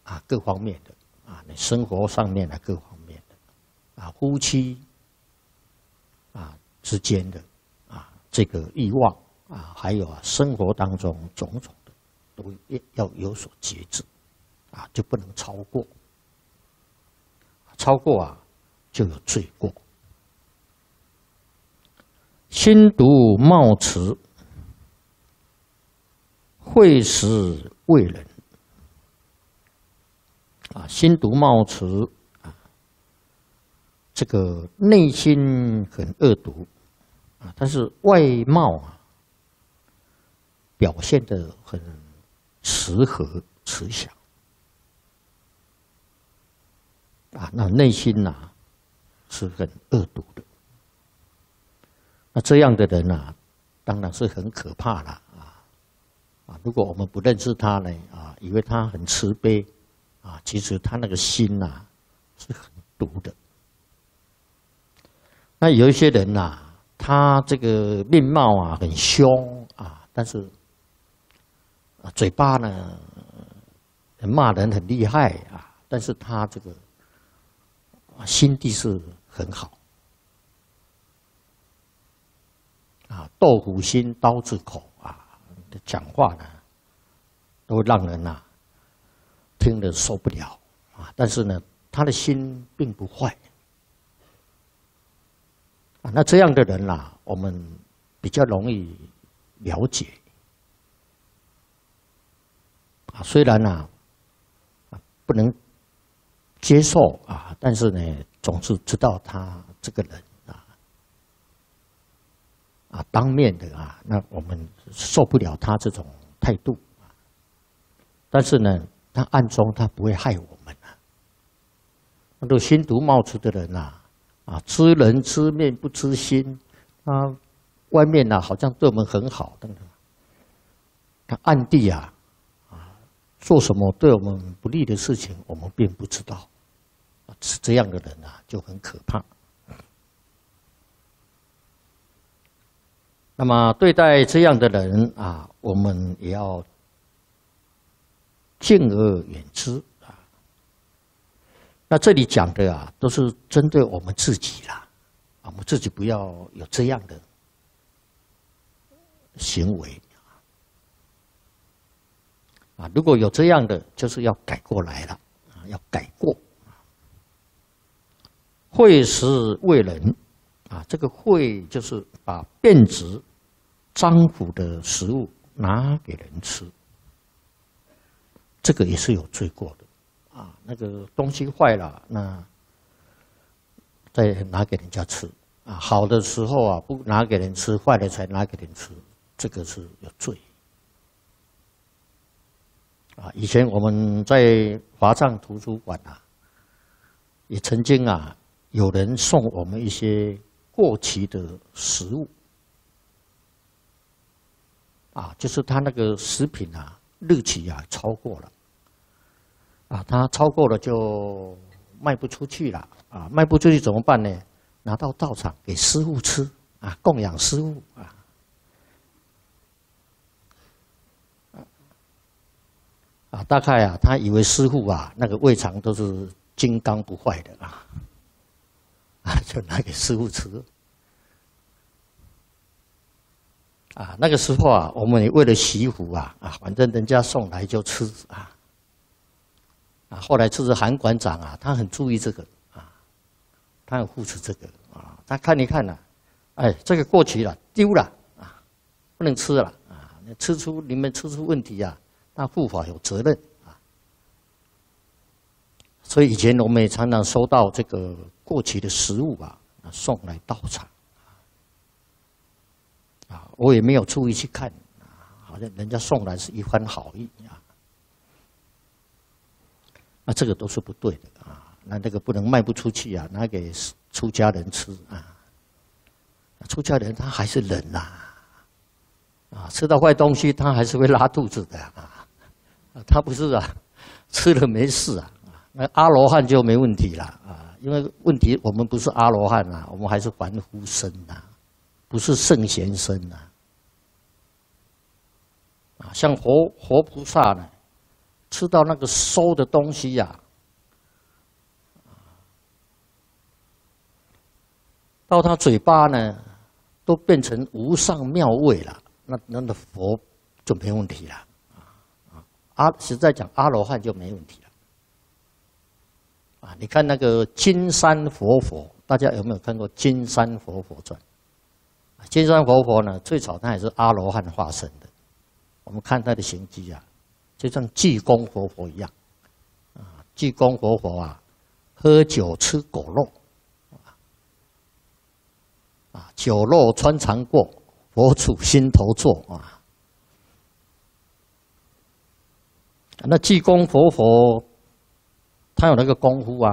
各方面的你生活上面的各方面的夫妻之间的这个欲望还有生活当中种种的都要有所节制就不能超过，超过就有罪过。心独冒迟，会使为人心独冒迟这个内心很恶毒但是外貌表现得很慈和慈祥那内心是很恶毒的。那这样的人当然是很可怕了如果我们不认识他呢以为他很慈悲其实他那个心是很毒的。那有一些人他这个面貌很凶但是嘴巴呢骂人很厉害但是他这个心地是很好豆腐心刀子口讲话呢都让人听得受不了但是呢他的心并不坏那这样的人我们比较容易了解虽然不能接受但是呢总是知道他这个人当面的那我们受不了他这种态度但是呢他暗中他不会害我们那种心独冒迟的人知人知面不知心外面好像对我们很好等等他暗地做什么对我们不利的事情我们并不知道这样的人就很可怕。那么对待这样的人我们也要敬而远之那这里讲的都是针对我们自己啦我们自己不要有这样的行为如果有这样的就是要改过来了要改过。惠食为人这个惠就是把变质脏腐的食物拿给人吃，这个也是有罪过的那个东西坏了那再拿给人家吃好的时候不拿给人吃，坏了才拿给人吃，这个是有罪以前我们在华藏图书馆也曾经有人送我们一些过期的食物就是他那个食品日期超过了他超过了就卖不出去了卖不出去怎么办呢？拿到道场给师父吃供养师父大概他以为师父那个胃肠都是金刚不坏的就拿给师父吃那个时候我们也为了惜福反正人家送来就吃后来就是韩馆长他很注意这个他很护持这个他看一看这个过期了丢了不能吃了你们吃出问题那护法有责任所以以前我们也常常收到这个过期的食物送来道场我也没有注意去看好像人家送来是一番好意这个都是不对的那个不能卖不出去拿给出家人吃出家人他还是人吃到坏东西他还是会拉肚子的他不是吃了没事那阿罗汉就没问题了因为问题我们不是阿罗汉我们还是凡夫身不是圣贤身像活菩萨呢吃到那个馊的东西呀，到他嘴巴呢，都变成无上妙味了，那的佛就没问题了。实在讲，阿罗汉就没问题了。你看那个金山活佛，大家有没有看过《金山活佛传》？金山活佛呢，最早他也是阿罗汉化身的。我们看他的行迹啊，就像济公活佛一样。济公活佛啊，喝酒吃狗肉，酒肉穿肠过，佛处心头坐啊。那济公活佛，他有那个功夫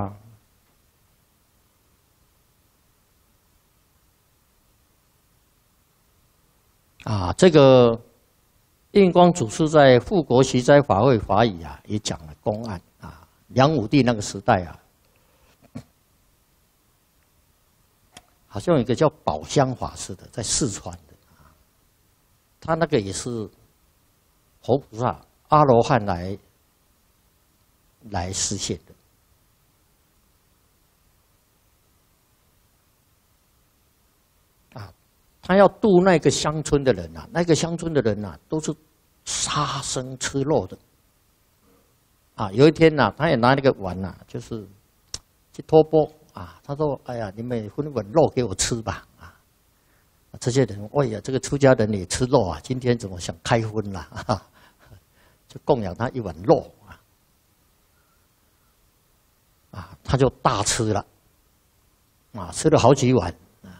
这个印光祖师在护国息灾法会法语也讲了公案梁武帝那个时代好像有一个叫宝香法师的，在四川的他那个也是活菩萨阿罗汉来实现的。他要度那个乡村的人那个乡村的人都是杀生吃肉的。有一天他也拿那个碗就是去托钵他说：“哎呀，你们分碗肉给我吃吧。”这些人，哎呀，这个出家人也吃肉今天怎么想开荤了就供养他一碗肉他就大吃了吃了好几碗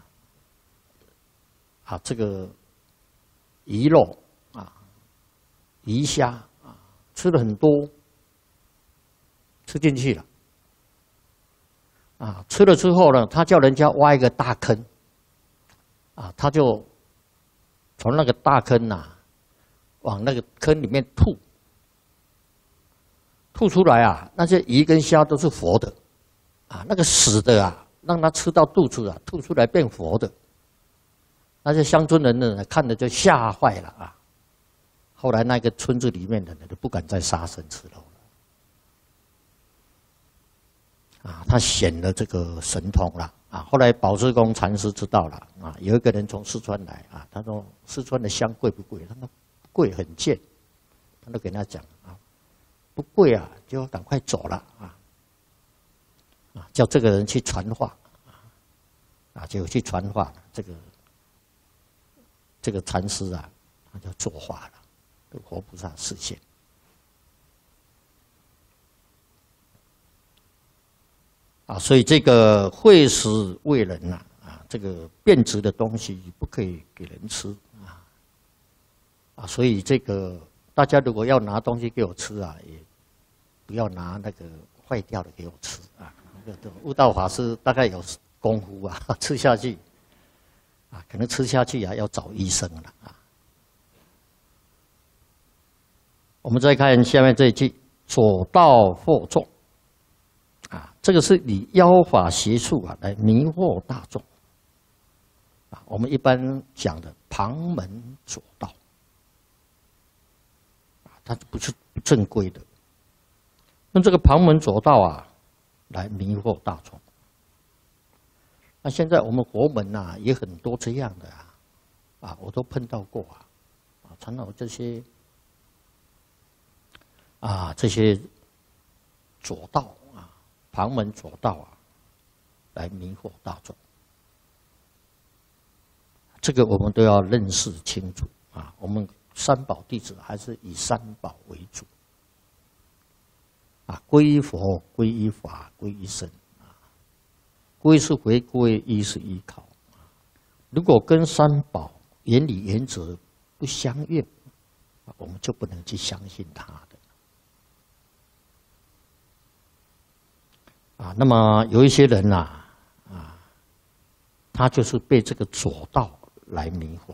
这个鱼肉鱼虾吃了很多，吃进去了吃了之后呢，他叫人家挖一个大坑他就从那个大坑往那个坑里面吐出来那些鱼跟虾都是活的那个死的让他吃到肚子吐出来变活的。那些乡村人呢，看着就吓坏了后来那个村子里面的人都不敢再杀生吃肉了他显了这个神通了后来宝志公禅师知道了有一个人从四川来他说四川的香贵不贵？他说贵，很贱。他就跟他讲不贵就赶快走了叫这个人去传话就去传话这个禅师他就作化了，活菩萨示现所以这个会食为人这个变质的东西不可以给人吃所以这个大家如果要拿东西给我吃也不要拿那个坏掉的给我吃悟道法师大概有功夫吃下去可能吃下去要找医生了我们再看下面这一句：左道惑众这个是以妖法邪术来迷惑大众我们一般讲的旁门左道它不是正规的，用这个旁门左道来迷惑大众。那现在我们佛门也很多这样的我都碰到过常常有这些左道旁门左道来迷惑大众。这个我们都要认识清楚我们三宝弟子还是以三宝为主皈依佛、皈依法、皈依僧皈是回归，依是依靠如果跟三宝原理原则不相应我们就不能去相信他的那么有一些人他就是被这个左道来迷惑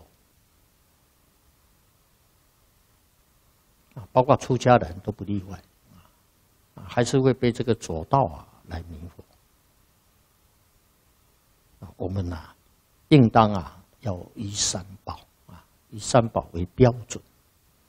包括出家人都不例外还是会被这个左道来迷惑我们应当要依三宝以三宝为标准